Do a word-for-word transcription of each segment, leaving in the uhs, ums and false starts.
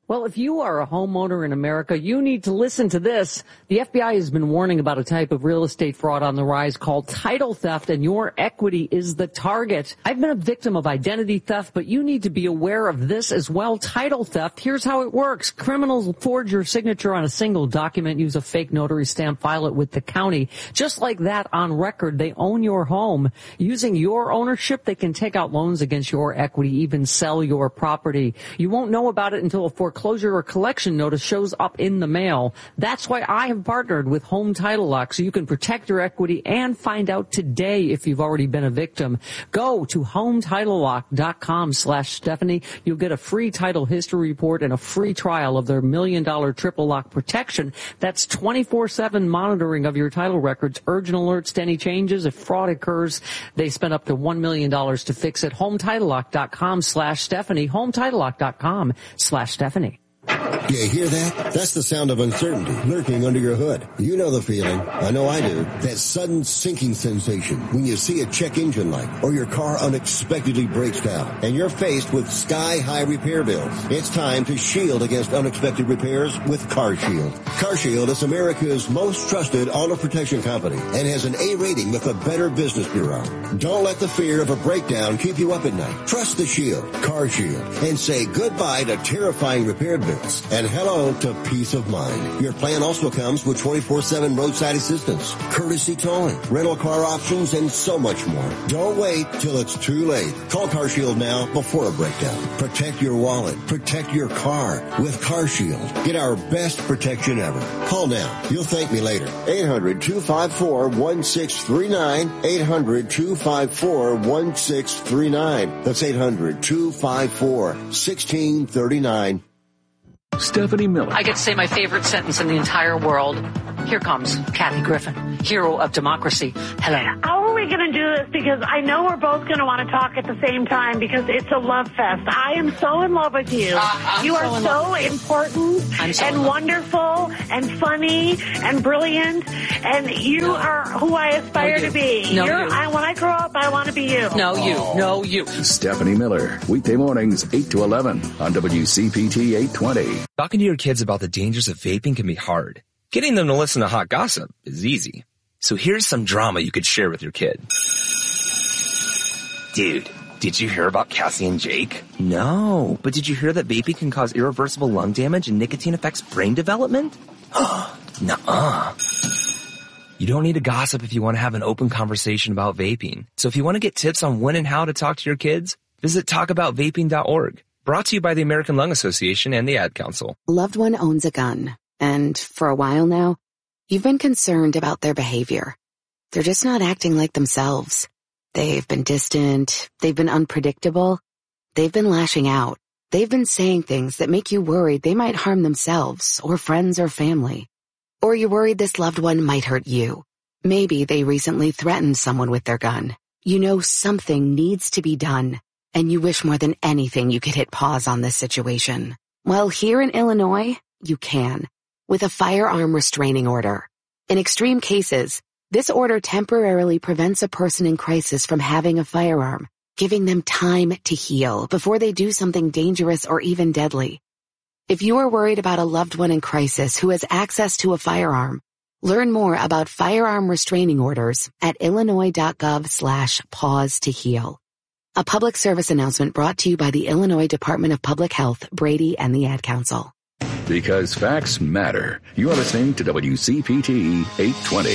Well, if you are a homeowner in America, you need to listen to this. The F B I has been warning about a type of real estate fraud on the rise called title theft, and your equity is the target. I've been a victim of identity theft, but you need to be aware of this as well. Title theft, here's how it works. Criminals forge your signature on a single document, use a fake notary stamp, file it with the county. Just like that, on record, they own your home. Using your ownership, they can take out loans against your equity, even sell your property. You won't know about it until a foreclosure Foreclosure or collection notice shows up in the mail. That's why I have partnered with Home Title Lock, so you can protect your equity and find out today if you've already been a victim. Go to home title lock dot com slash Stephanie. You'll get a free title history report and a free trial of their million dollar triple lock protection. That's twenty-four seven monitoring of your title records, urgent alerts to any changes. If fraud occurs, they spend up to one million dollars to fix it. home title lock dot com slash Stephanie. home title lock dot com slash Stephanie. You hear that? That's the sound of uncertainty lurking under your hood. You know the feeling. I know I do. That sudden sinking sensation when you see a check engine light or your car unexpectedly breaks down and you're faced with sky-high repair bills. It's time to shield against unexpected repairs with CarShield. CarShield is America's most trusted auto protection company and has an A rating with the Better Business Bureau. Don't let the fear of a breakdown keep you up at night. Trust the Shield, CarShield, and say goodbye to terrifying repair bills. And hello to peace of mind. Your plan also comes with twenty-four seven roadside assistance, courtesy towing, rental car options, and so much more. Don't wait till it's too late. Call CarShield now before a breakdown. Protect your wallet. Protect your car with CarShield. Get our best protection ever. Call now. You'll thank me later. eight hundred two five four one six three nine. eight hundred two five four one six three nine. That's eight hundred two five four one six three nine. Stephanie Miller. I get to say my favorite sentence in the entire world. Here comes Kathy Griffin, hero of democracy. Hello. How are we going to do this? Because I know we're both going to want to talk at the same time because it's a love fest. I am so in love with you. Uh, you are so, so important so and wonderful and funny and brilliant, and you no. are who I aspire no, to be. No, You're, you. I, when I grow up, I want to be you. No, you. Oh. No, you. Stephanie Miller, weekday mornings, eight to eleven on W C P T eight twenty. Talking to your kids about the dangers of vaping can be hard. Getting them to listen to hot gossip is easy. So here's some drama you could share with your kid. Dude, did you hear about Cassie and Jake? No, but did you hear that vaping can cause irreversible lung damage and nicotine affects brain development? Nuh-uh. You don't need to gossip if you want to have an open conversation about vaping. So if you want to get tips on when and how to talk to your kids, visit talk about vaping dot org. Brought to you by the American Lung Association and the Ad Council. Loved one owns a gun, and for a while now, you've been concerned about their behavior. They're just not acting like themselves. They've been distant, they've been unpredictable, they've been lashing out. They've been saying things that make you worried they might harm themselves or friends or family. Or you're worried this loved one might hurt you. Maybe they recently threatened someone with their gun. You know something needs to be done. And you wish more than anything you could hit pause on this situation. Well, here in Illinois, you can, with a firearm restraining order. In extreme cases, this order temporarily prevents a person in crisis from having a firearm, giving them time to heal before they do something dangerous or even deadly. If you are worried about a loved one in crisis who has access to a firearm, learn more about firearm restraining orders at illinois.gov slash pause to heal. A public service announcement brought to you by the Illinois Department of Public Health, Brady, and the Ad Council. Because facts matter. You are listening to W C P T eight twenty.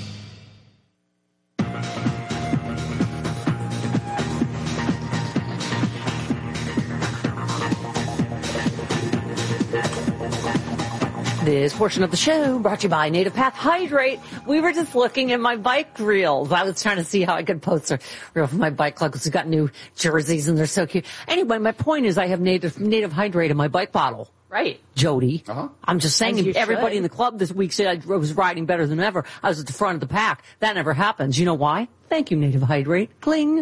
This portion of the show brought to you by Native Path Hydrate. We were just looking at my bike reels. I was trying to see how I could post a reel for my bike club because we got new jerseys and they're so cute. Anyway, my point is I have Native Native Hydrate in my bike bottle. Right. Jody. Uh-huh. I'm just saying, everybody should. In the club this week said I was riding better than ever. I was at the front of the pack. That never happens. You know why? Thank you, Native Hydrate. Cling.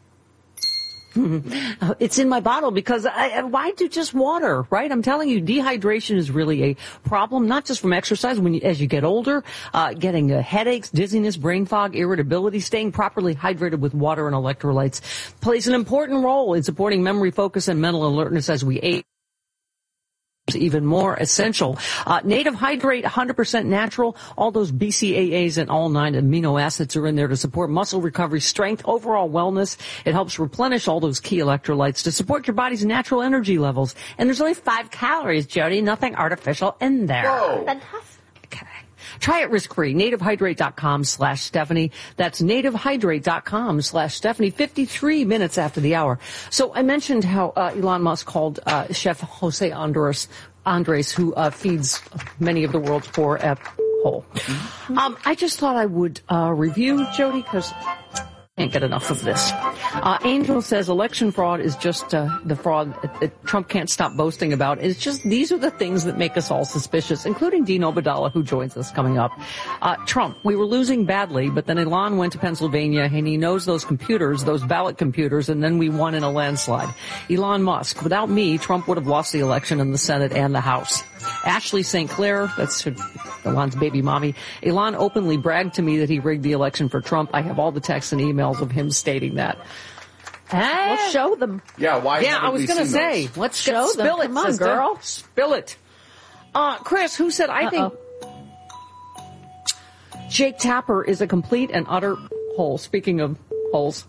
It's in my bottle because I, why do just water, right? I'm telling you, dehydration is really a problem, not just from exercise. When you, as you get older, uh, getting uh, headaches, dizziness, brain fog, irritability, staying properly hydrated with water and electrolytes plays an important role in supporting memory, focus, and mental alertness as we age. even more essential. Uh, Native Hydrate, one hundred percent natural. All those B C A As and all nine amino acids are in there to support muscle recovery, strength, overall wellness. It helps replenish all those key electrolytes to support your body's natural energy levels. And there's only five calories, Jody. Nothing artificial in there. Whoa. Fantastic. Okay. Try it risk-free. nativehydrate.com slash Stephanie. That's nativehydrate.com slash Stephanie. fifty-three minutes after the hour. So I mentioned how uh, Elon Musk called uh, Chef Jose Andres, Andres who uh, feeds many of the world's poor at whole. Mm-hmm. Um, I just thought I would uh, review, Jody, because can't get enough of this. Uh, Angel says election fraud is just uh, the fraud that, that Trump can't stop boasting about. It's just these are the things that make us all suspicious, including Dean Obadala, who joins us coming up. Uh, Trump, we were losing badly, but then Elon went to Pennsylvania, and he knows those computers, those ballot computers, and then we won in a landslide. Elon Musk, without me, Trump would have lost the election in the Senate and the House. Ashley Saint Clair, that's Elon's baby mommy. Elon openly bragged to me that he rigged the election for Trump. I have all the texts and emails of him stating that. Ah, let's show them. Yeah, why? Yeah, I was going to say, those? let's show get, them. spill it, Come on, sister. girl. Spill it. Uh, Chris, who said, I Uh-oh. think Jake Tapper is a complete and utter hole. Speaking of holes.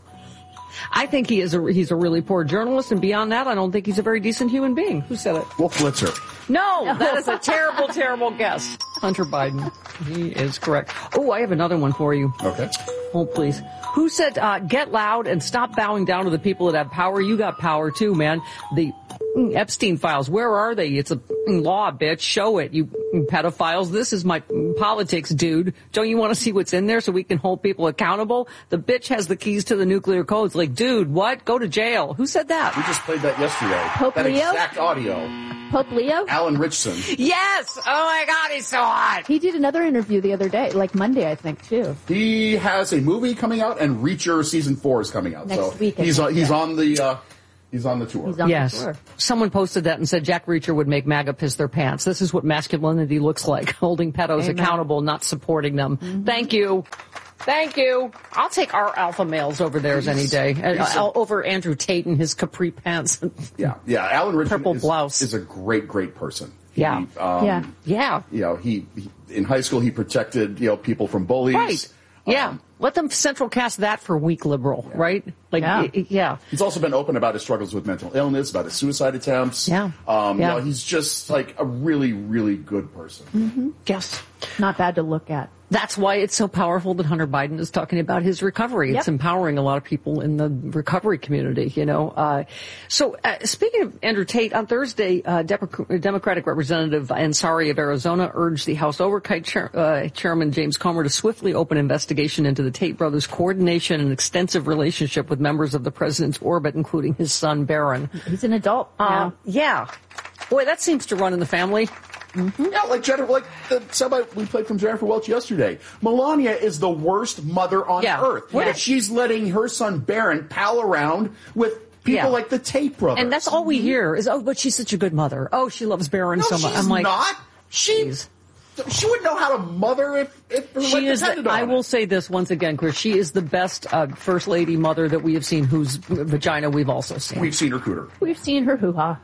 I think he is a, he's a really poor journalist, and beyond that, I don't think he's a very decent human being. Who said it? Wolf Blitzer. No, that is a terrible, terrible guess. Hunter Biden. He is correct. Oh, I have another one for you. Okay. Oh, please. Who said, uh, get loud and stop bowing down to the people that have power? You got power too, man. The Epstein files, where are they? It's a law, bitch. Show it, you pedophiles. This is my politics, dude. Don't you want to see what's in there so we can hold people accountable? The bitch has the keys to the nuclear codes. Like, dude, what? Go to jail. Who said that? We just played that yesterday. Pope that Leo? exact audio. Pope Leo? Alan Richson. Yes! Oh my God, he's so hot! He did another interview the other day, like Monday, I think, too. He has a movie coming out, and Reacher season four is coming out. Next so week, I he's think, on, he's yeah. on the uh, he's on the tour. He's on Yes. the tour. Someone posted that and said Jack Reacher would make MAGA piss their pants. This is what masculinity looks like. Holding pedos Amen. accountable, not supporting them. Mm-hmm. Thank you. Thank you. I'll take our alpha males over theirs any day. Uh, over Andrew Tate and his capri pants. Yeah, yeah. Alan Richson Purple is, blouse. is a great, great person. Yeah. He, um, Yeah. Yeah. You know, he, he in high school he protected you know people from bullies. Right. Yeah. Um, Let them central cast that for weak liberal, Yeah. right? Like, Yeah. y- y- yeah. He's also been open about his struggles with mental illness, about his suicide attempts. Yeah. Um, Yeah. You know, he's just like a really, really good person. Mm-hmm. Yes. Not bad to look at. That's why it's so powerful that Hunter Biden is talking about his recovery. It's Yep. empowering a lot of people in the recovery community, you know. Uh, so uh, speaking of Andrew Tate, on Thursday, uh, Dep- Democratic Representative Ansari of Arizona urged the House Oversight Chair- uh, Chairman James Comer to swiftly open investigation into the Tate brothers' coordination and extensive relationship with members of the president's orbit, including his son, Barron. He's an adult Uh, now. yeah. Boy, that seems to run in the family. Mm-hmm. Yeah, like Jennifer, like the somebody we played from Jennifer Welch yesterday. Melania is the worst mother on Yeah. earth. Yeah. If she's letting her son Barron pal around with people Yeah. like the Tate brothers, And that's all we hear is, oh, but she's such a good mother. Oh, she loves Barron no, so much. she's I'm like, not. She Jeez. she would know how to mother if if her She life is. depended I on will it. say this once again, Chris. She is the best uh, first lady mother that we have seen, whose vagina we've also seen. We've seen her cooter. We've seen her hoo-ha.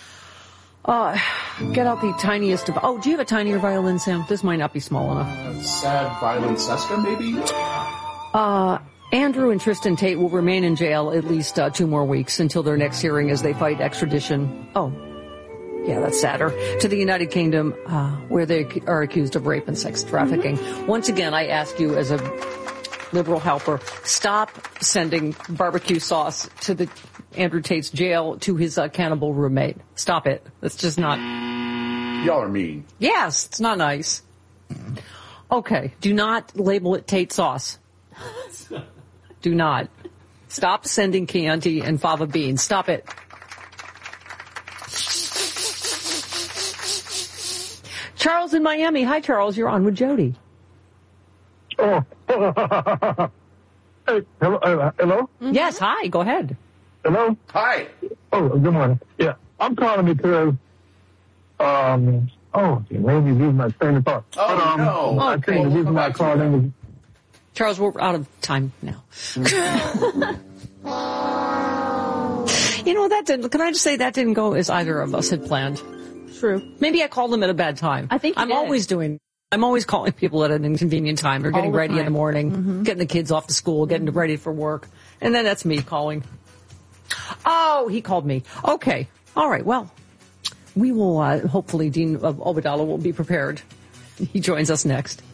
Uh, get out the tiniest of. Oh, do you have a tinier violin, Sam? This might not be small enough. Uh, sad violin Seska, maybe. Uh, Andrew and Tristan Tate will remain in jail at least uh, two more weeks until their next hearing as they fight extradition. Oh, yeah, that's sadder. To the United Kingdom, uh, where they are accused of rape and sex trafficking. Mm-hmm. Once again, I ask you as a liberal helper, stop sending barbecue sauce to the Andrew Tate's jail to his uh, cannibal roommate. Stop it. That's just not. Y'all are mean. Yes, it's not nice. Okay, do not label it Tate sauce. Do not. Stop sending Chianti and fava beans. Stop it. Charles in Miami. Hi, Charles. You're on with Jody. Oh. Hey, hello? Uh, hello? Mm-hmm. Yes, hi. Go ahead. Hello? Hi. Oh, good morning. Yeah, I'm calling because, um, oh, maybe lose my train of thought. Oh, but, um, no. I Okay. think the We'll reason come why I back to called you. in was, Charles, we're out of time now. You know, that didn't, can I just say that didn't go as either of us had planned. True. Maybe I called them at a bad time. I think you I'm did. always doing. I'm always calling people at an inconvenient time. They're getting All the ready in the time. morning, Mhm. getting the kids off to school, getting Mm-hmm. ready for work, and then that's me calling. Oh, he called me. Okay. All right. Well, we will. Uh, hopefully, Dean of Obadala will be prepared. He joins us next.